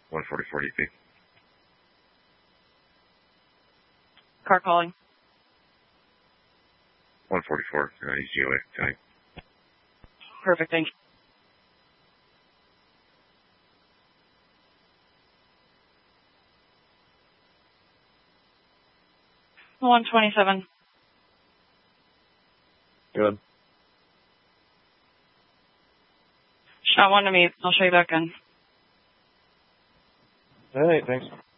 144 DP. Car calling. 144, he's GOA, tonight. Perfect, thank you. 127. Good. Shot 1 to me. I'll show you back in. All right, thanks.